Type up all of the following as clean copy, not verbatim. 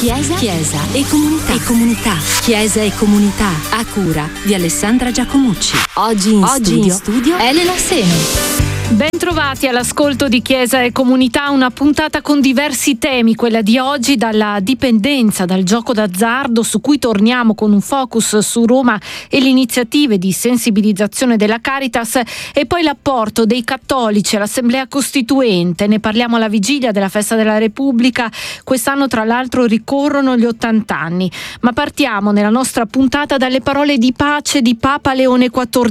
Chiesa e comunità. Chiesa e comunità, a cura di Alessandra Giacomucci. Oggi in studio Elena Seni. Bentrovati all'ascolto di Chiesa e Comunità, una puntata con diversi temi, quella di oggi dalla dipendenza dal gioco d'azzardo, su cui torniamo con un focus su Roma e le iniziative di sensibilizzazione della Caritas, e poi l'apporto dei cattolici all'Assemblea Costituente. Ne parliamo alla vigilia della Festa della Repubblica, quest'anno tra l'altro ricorrono gli 80 anni, ma partiamo nella nostra puntata dalle parole di pace di Papa Leone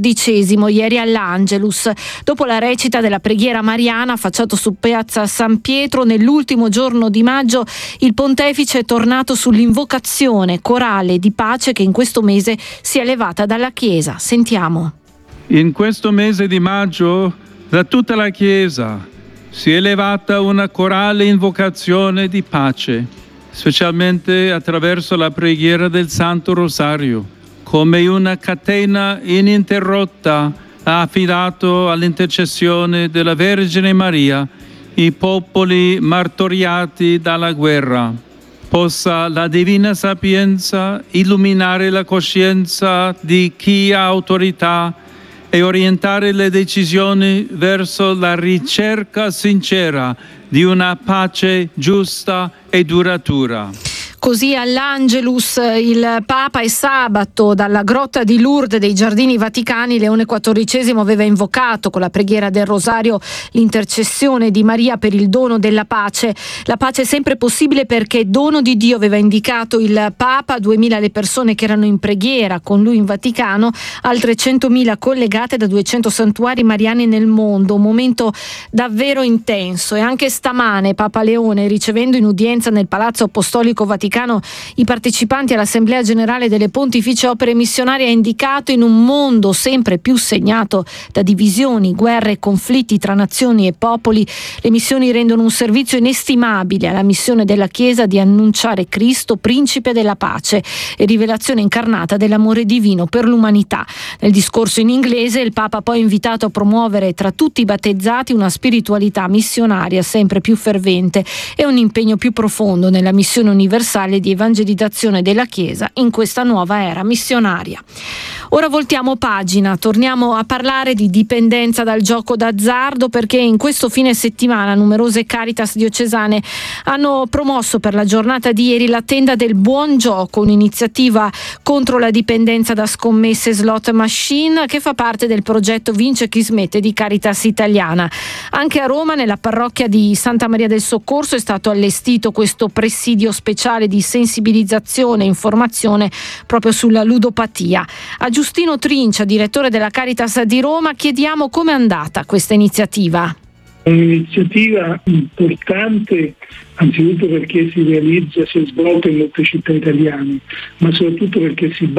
XIV ieri all'Angelus, dopo la recita della preghiera mariana affacciato su piazza San Pietro. Nell'ultimo giorno di maggio il pontefice è tornato sull'invocazione corale di pace che in questo mese si è elevata dalla Chiesa. Sentiamo. In questo mese di maggio da tutta la Chiesa si è elevata una corale invocazione di pace, specialmente attraverso la preghiera del Santo Rosario, come una catena ininterrotta ha affidato all'intercessione della Vergine Maria i popoli martoriati dalla guerra. Possa la divina sapienza illuminare la coscienza di chi ha autorità e orientare le decisioni verso la ricerca sincera di una pace giusta e duratura. Così all'Angelus il Papa, e sabato dalla grotta di Lourdes dei Giardini Vaticani Leone XIV aveva invocato con la preghiera del Rosario l'intercessione di Maria per il dono della pace. La pace è sempre possibile perché è dono di Dio, aveva indicato il Papa. 2000 le persone che erano in preghiera con lui in Vaticano, altre 100.000 collegate da 200 santuari mariani nel mondo. Un momento davvero intenso. E anche stamane Papa Leone, ricevendo in udienza nel Palazzo Apostolico Vaticano i partecipanti all'Assemblea Generale delle Pontificie Opere Missionarie, ha indicato: in un mondo sempre più segnato da divisioni, guerre e conflitti tra nazioni e popoli, le missioni rendono un servizio inestimabile alla missione della Chiesa di annunciare Cristo, principe della pace e rivelazione incarnata dell'amore divino per l'umanità. Nel discorso in inglese il Papa poi ha invitato a promuovere tra tutti i battezzati una spiritualità missionaria sempre più fervente e un impegno più profondo nella missione universale di evangelizzazione della Chiesa in questa nuova era missionaria. Ora voltiamo pagina, torniamo a parlare di dipendenza dal gioco d'azzardo, perché in questo fine settimana numerose Caritas diocesane hanno promosso per la giornata di ieri la tenda del buon gioco, un'iniziativa contro la dipendenza da scommesse slot machine che fa parte del progetto Vince chi smette di Caritas Italiana. Anche a Roma, nella parrocchia di Santa Maria del Soccorso, è stato allestito questo presidio speciale di sensibilizzazione e informazione proprio sulla ludopatia. A Giustino Trincia, direttore della Caritas di Roma, chiediamo com'è andata questa iniziativa. È un'iniziativa importante, anzitutto perché si è svolta in molte città italiane, ma soprattutto perché si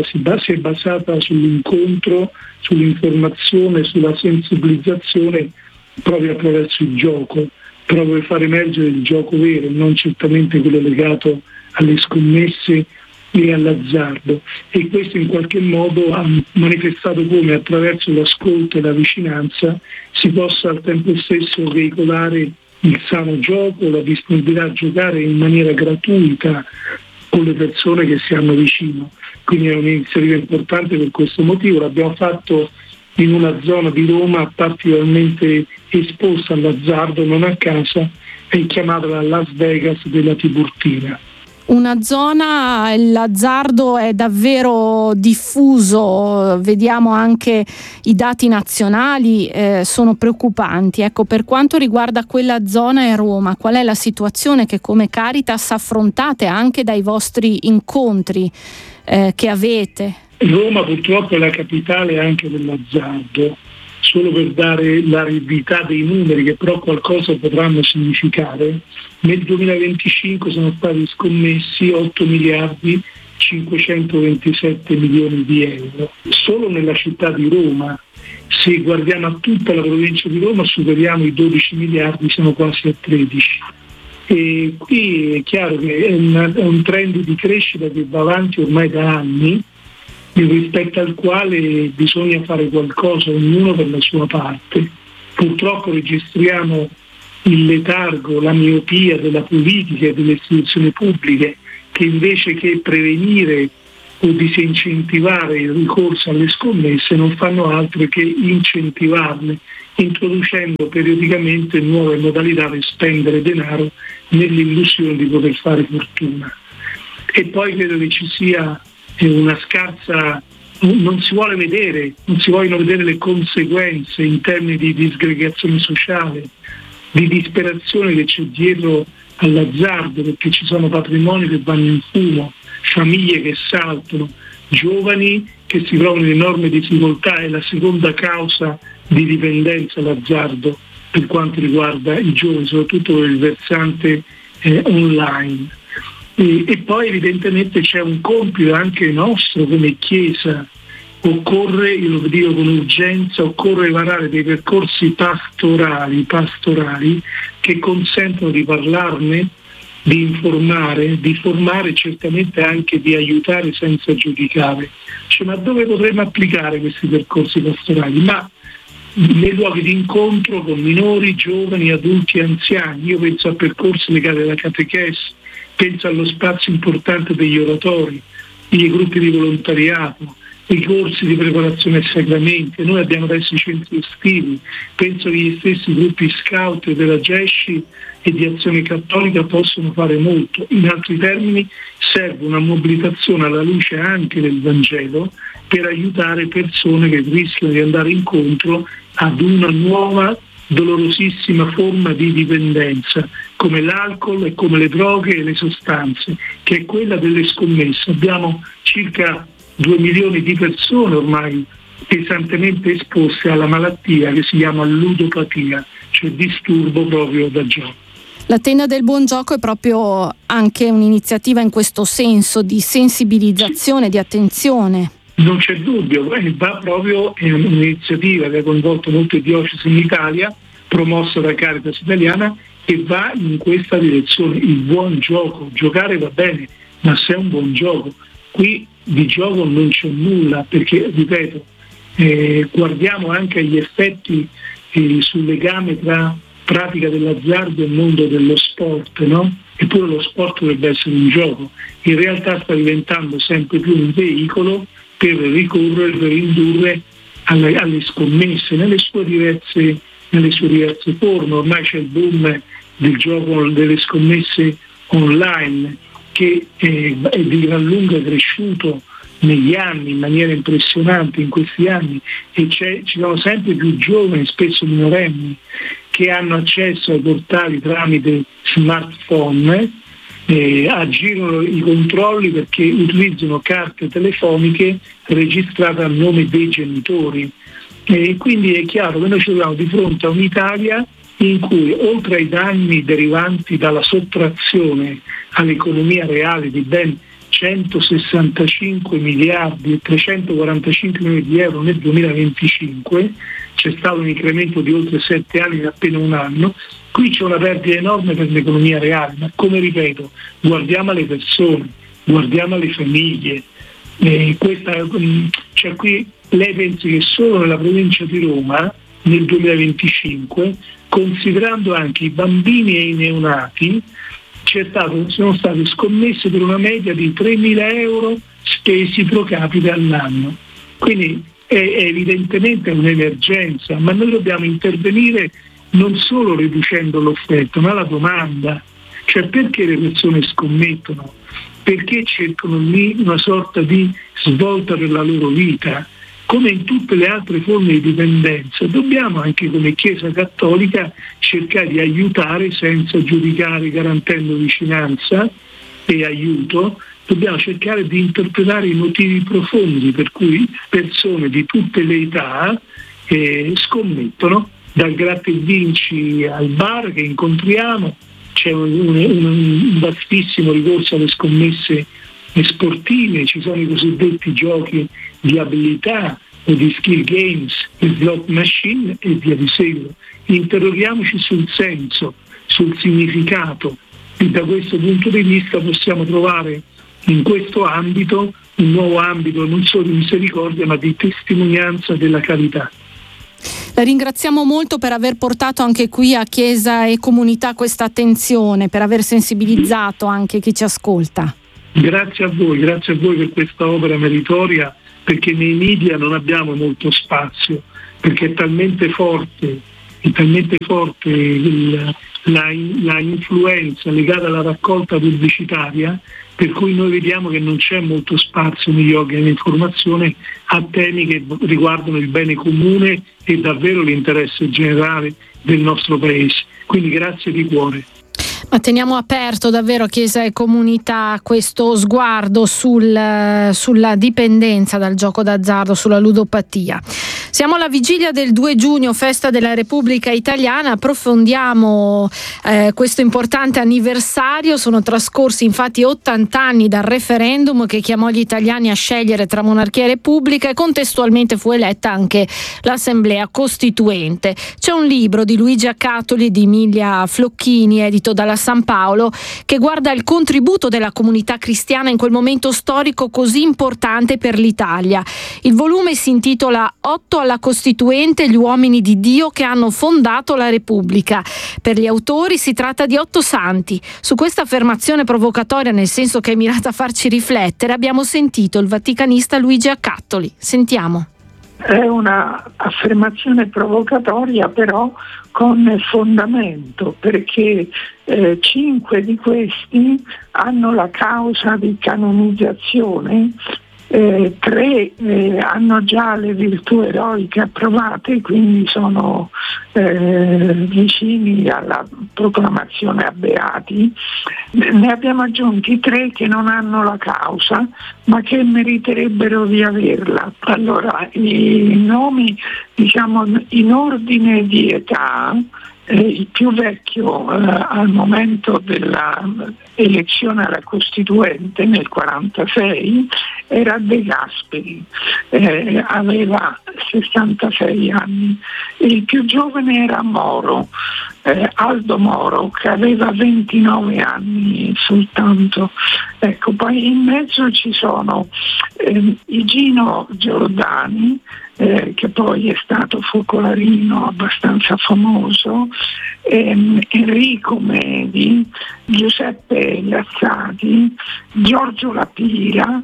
è basata sull'incontro, sull'informazione, sulla sensibilizzazione proprio attraverso il gioco, proprio per far emergere il gioco vero, non certamente quello legato alle scommesse e all'azzardo. E questo in qualche modo ha manifestato come attraverso l'ascolto e la vicinanza si possa al tempo stesso veicolare il sano gioco, la disponibilità a giocare in maniera gratuita con le persone che si hanno vicino. Quindi è un'iniziativa importante per questo motivo. L'abbiamo fatto in una zona di Roma particolarmente esposta all'azzardo, non a caso, è chiamata la Las Vegas della Tiburtina. Una zona, l'azzardo è davvero diffuso, vediamo anche i dati nazionali sono preoccupanti. Ecco, per quanto riguarda quella zona e Roma, qual è la situazione che come Caritas affrontate anche dai vostri incontri che avete? Roma purtroppo è la capitale anche dell'azzardo, solo per dare l'aridità dei numeri che però qualcosa potranno significare. Nel 2025 sono stati scommessi 8 miliardi 527 milioni di euro. Solo nella città di Roma, se guardiamo a tutta la provincia di Roma, superiamo i 12 miliardi, siamo quasi a 13. E qui è chiaro che è un trend di crescita che va avanti ormai da anni, rispetto al quale bisogna fare qualcosa, ognuno per la sua parte. Purtroppo registriamo il letargo, la miopia della politica e delle istituzioni pubbliche, che invece che prevenire o disincentivare il ricorso alle scommesse non fanno altro che incentivarle, introducendo periodicamente nuove modalità per spendere denaro nell'illusione di poter fare fortuna. E poi credo che ci sia una scarsa, non si vogliono vedere le conseguenze in termini di disgregazione sociale, di disperazione che c'è dietro all'azzardo, perché ci sono patrimoni che vanno in fumo, famiglie che saltano, giovani che si trovano in enorme difficoltà. È la seconda causa di dipendenza l'azzardo per quanto riguarda i giovani, soprattutto per il versante online. E poi evidentemente c'è un compito anche nostro come Chiesa. Occorre, io lo dico con urgenza, occorre varare dei percorsi pastorali che consentono di parlarne, di informare, di formare, certamente anche di aiutare senza giudicare. Ma dove potremmo applicare questi percorsi pastorali? Ma nei luoghi di incontro con minori, giovani, adulti e anziani. Io penso a percorsi legati alla catechesi, penso allo spazio importante degli oratori, i gruppi di volontariato, i corsi di preparazione ai sacramenti. Noi abbiamo adesso i centri estivi, penso che gli stessi gruppi scout della GESCI e di Azione Cattolica possono fare molto. In altri termini, serve una mobilitazione alla luce anche del Vangelo per aiutare persone che rischiano di andare incontro ad una nuova dolorosissima forma di dipendenza, come l'alcol e come le droghe e le sostanze, che è quella delle scommesse. Abbiamo circa 2 milioni di persone ormai pesantemente esposte alla malattia che si chiama ludopatia, cioè disturbo proprio da gioco. La Tenda del Buon Gioco è proprio anche un'iniziativa in questo senso di sensibilizzazione, di attenzione. Non c'è dubbio, va proprio in un'iniziativa che ha coinvolto molte diocesi in Italia, promossa da Caritas Italiana, e va in questa direzione. Il buon gioco, giocare va bene, ma se è un buon gioco, qui di gioco non c'è nulla, perché, ripeto, guardiamo anche agli effetti sul legame tra pratica dell'azzardo e mondo dello sport, no? Eppure lo sport dovrebbe essere un gioco. In realtà sta diventando sempre più un veicolo per ricorrere, per indurre alle scommesse nelle sue diverse forme. Ormai c'è il boom del gioco delle scommesse online che è di gran lunga cresciuto negli anni in maniera impressionante in questi anni, e ci sono sempre più giovani, spesso minorenni, che hanno accesso ai portali tramite smartphone, aggirano i controlli perché utilizzano carte telefoniche registrate a nome dei genitori. E quindi è chiaro che noi ci troviamo di fronte a un'Italia in cui, oltre ai danni derivanti dalla sottrazione all'economia reale di ben 165 miliardi e 345 milioni di euro nel 2025, c'è stato un incremento di oltre 7 anni in appena un anno, qui c'è una perdita enorme per l'economia reale, ma come ripeto, guardiamo alle persone, guardiamo alle famiglie. Cioè qui lei pensi che solo nella provincia di Roma nel 2025, considerando anche i bambini e i neonati, sono state scommesse per una media di 3.000 euro spesi pro capite all'anno. Quindi è evidentemente un'emergenza, ma noi dobbiamo intervenire non solo riducendo l'offerta, ma la domanda. Cioè, perché le persone scommettono? Perché cercano lì una sorta di svolta per la loro vita? Come in tutte le altre forme di dipendenza, dobbiamo anche come Chiesa Cattolica cercare di aiutare senza giudicare, garantendo vicinanza e aiuto. Dobbiamo cercare di interpretare i motivi profondi per cui persone di tutte le età scommettono, dal gratta e vinci al bar che incontriamo. C'è un vastissimo ricorso alle scommesse sportive, ci sono i cosiddetti giochi di abilità o di skill games, le slot machine e via di seguito. Interroghiamoci sul senso, sul significato, e da questo punto di vista possiamo trovare in questo ambito un nuovo ambito non solo di misericordia ma di testimonianza della carità. La ringraziamo molto per aver portato anche qui a Chiesa e Comunità questa attenzione, per aver sensibilizzato anche chi ci ascolta. Grazie a voi per questa opera meritoria, perché nei media non abbiamo molto spazio, perché è talmente forte la influenza legata alla raccolta pubblicitaria, per cui noi vediamo che non c'è molto spazio negli organi di informazione a temi che riguardano il bene comune e davvero l'interesse generale del nostro Paese. Quindi grazie di cuore. Ma teniamo aperto davvero Chiesa e Comunità questo sguardo sulla dipendenza dal gioco d'azzardo, sulla ludopatia. Siamo alla vigilia del 2 giugno, festa della Repubblica Italiana, approfondiamo questo importante anniversario. Sono trascorsi infatti 80 anni dal referendum che chiamò gli italiani a scegliere tra monarchia e repubblica, e contestualmente fu eletta anche l'Assemblea Costituente. C'è un libro di Luigi Accattoli e di Emilia Flocchini, edito dalla San Paolo, che guarda il contributo della comunità cristiana in quel momento storico così importante per l'Italia. Il volume si intitola 8 alla Costituente, gli uomini di Dio che hanno fondato la Repubblica. Per gli autori si tratta di 8 santi. Su questa affermazione provocatoria, nel senso che è mirata a farci riflettere, abbiamo sentito il vaticanista Luigi Accattoli. Sentiamo. È una affermazione provocatoria, però con fondamento, perché 5 di questi hanno la causa di canonizzazione, 3 hanno già le virtù eroiche approvate, quindi sono vicini alla proclamazione a beati. Ne abbiamo aggiunti 3 che non hanno la causa, ma che meriterebbero di averla. Allora, i nomi, diciamo, in ordine di età, il più vecchio al momento della elezione alla Costituente nel 1946 era De Gasperi, aveva 66 anni. Il più giovane era Moro, Aldo Moro, che aveva 29 anni soltanto. Ecco, poi in mezzo ci sono Igino Giordani, che poi è stato focolarino abbastanza famoso, Enrico Medi, Giuseppe Lazzati, Giorgio Lapira,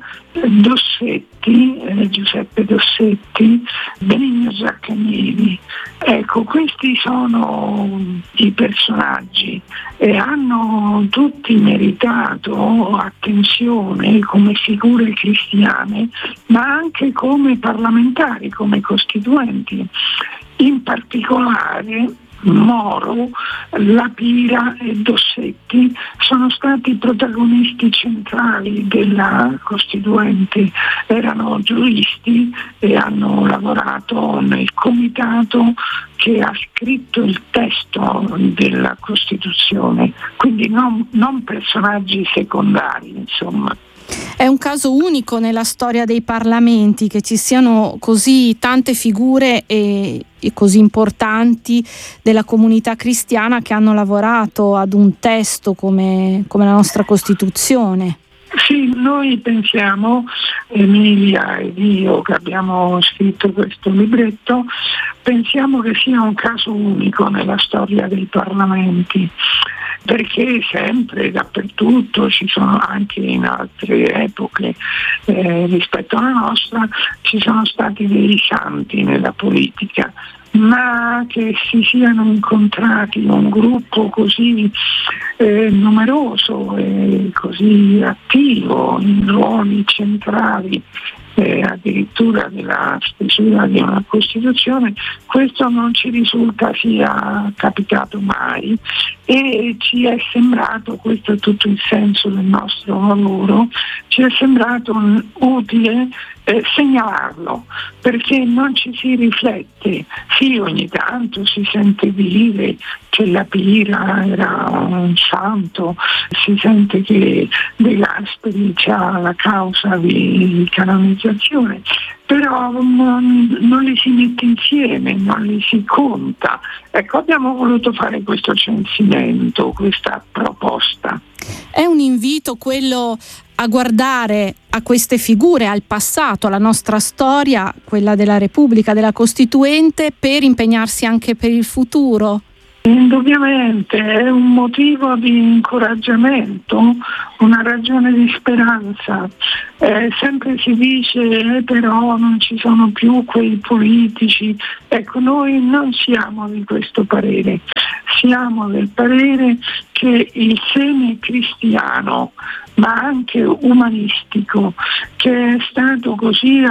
Giuseppe Dossetti, Benigno Zaccagnini. Ecco, questi sono i personaggi e hanno tutti meritato attenzione come figure cristiane, ma anche come parlamentari, come costituenti. In particolare Moro, Lapira e Dossetti sono stati protagonisti centrali della Costituente, erano giuristi e hanno lavorato nel comitato che ha scritto il testo della Costituzione, quindi non personaggi secondari, insomma. È un caso unico nella storia dei parlamenti che ci siano così tante figure e così importanti della comunità cristiana che hanno lavorato ad un testo come la nostra Costituzione. Sì, noi pensiamo, Emilia ed io che abbiamo scritto questo libretto, pensiamo che sia un caso unico nella storia dei parlamenti, perché sempre, dappertutto, ci sono anche in altre epoche rispetto alla nostra, ci sono stati dei santi nella politica, ma che si siano incontrati un gruppo così numeroso e così attivo in ruoli centrali, addirittura della stesura di una Costituzione, questo non ci risulta sia capitato mai, e ci è sembrato, questo è tutto il senso del nostro lavoro, ci è sembrato utile segnalarlo, perché non ci si riflette. Sì, ogni tanto si sente dire che Lapira era un santo, si sente che De Gasperi ha la causa di canonizzazione, però non li si mette insieme, non li si conta. Ecco, abbiamo voluto fare questo censimento, questa proposta. È un invito quello a guardare a queste figure, al passato, alla nostra storia, quella della Repubblica, della Costituente, per impegnarsi anche per il futuro? Indubbiamente è un motivo di incoraggiamento, una ragione di speranza. Sempre si dice però non ci sono più quei politici. Ecco, noi non siamo di questo parere, siamo del parere che il seme cristiano, ma anche umanistico, che è stato così